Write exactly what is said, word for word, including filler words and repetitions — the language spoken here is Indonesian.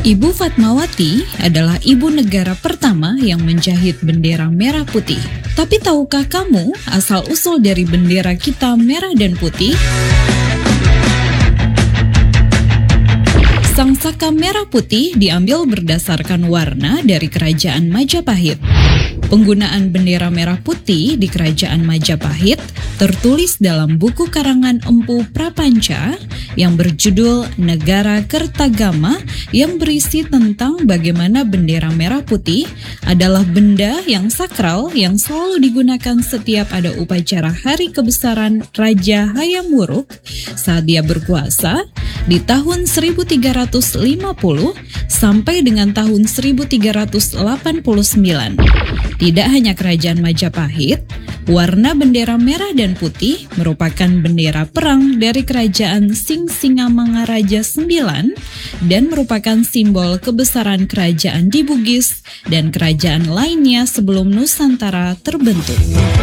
Ibu Fatmawati adalah ibu negara pertama yang menjahit bendera merah putih. Tapi tahukah kamu asal-usul dari bendera kita merah dan putih? Sang saka merah putih diambil berdasarkan warna dari Kerajaan Majapahit. Penggunaan bendera merah putih di Kerajaan Majapahit tertulis dalam buku karangan Empu Prapanca yang berjudul Negara Kertagama, yang berisi tentang bagaimana bendera merah putih adalah benda yang sakral yang selalu digunakan setiap ada upacara hari kebesaran Raja Hayam Wuruk saat dia berkuasa di tahun seribu tiga ratus lima puluh sampai dengan tahun seribu tiga ratus delapan puluh sembilan. Tidak hanya Kerajaan Majapahit, warna bendera merah dan putih merupakan bendera perang dari Kerajaan Singsingamangaraja sembilan dan merupakan simbol kebesaran kerajaan di Bugis dan kerajaan lainnya sebelum Nusantara terbentuk.